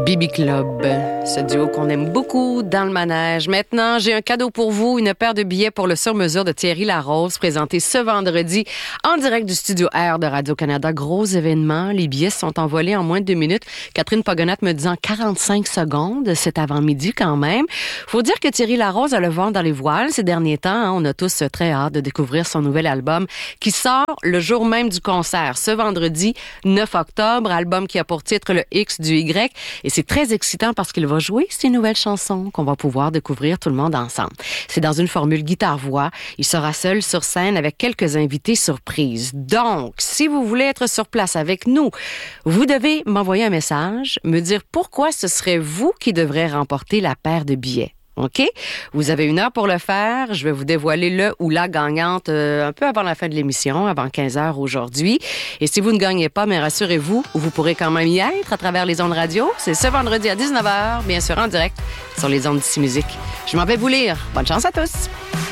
Bibi Club, ce duo qu'on aime beaucoup dans le manège. Maintenant, j'ai un cadeau pour vous, une paire de billets pour le sur-mesure de Thierry Larose, présenté ce vendredi en direct du Studio R de Radio-Canada. Gros événement, les billets sont envolés en moins de 2 minutes. Catherine Pogonat me dit en 45 secondes, c'est avant-midi quand même. Faut dire que Thierry Larose a le vent dans les voiles ces derniers temps. Hein. On a tous très hâte de découvrir son nouvel album qui sort le jour même du concert, ce vendredi 9 octobre, album qui a pour titre le X du Y. Et c'est très excitant parce qu'il va jouer ces nouvelles chansons qu'on va pouvoir découvrir tout le monde ensemble. C'est dans une formule guitare-voix. Il sera seul sur scène avec quelques invités surprises. Donc, si vous voulez être sur place avec nous, vous devez m'envoyer un message, me dire pourquoi ce serait vous qui devrez remporter la paire de billets. OK? Vous avez 1 heure pour le faire. Je vais vous dévoiler le ou la gagnante un peu avant la fin de l'émission, avant 15 heures aujourd'hui. Et si vous ne gagnez pas, mais rassurez-vous, vous pourrez quand même y être à travers les ondes radio. C'est ce vendredi à 19h, bien sûr en direct sur les ondes d'ici Musique. Je m'en vais vous lire. Bonne chance à tous!